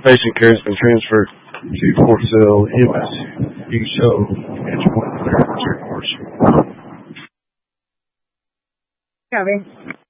Patient care has been transferred to Fort Sill EMS. You can show Andrew one of their reports. Copy.